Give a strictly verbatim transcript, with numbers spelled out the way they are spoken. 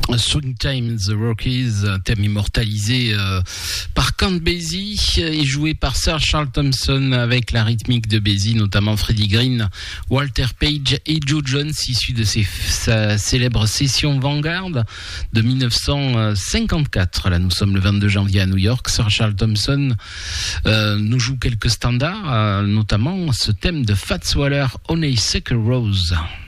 Swingtime The Rockies, thème immortalisé euh, par Count Basie et joué par Sir Charles Thompson avec la rythmique de Basie, notamment Freddie Green, Walter Page et Joe Jones, issus de ses, sa célèbre session Vanguard de dix-neuf cent cinquante-quatre. Là, nous sommes le vingt-deux janvier à New York. Sir Charles Thompson euh, nous joue quelques standards, euh, notamment ce thème de Fats Waller, Honeysuckle Rose.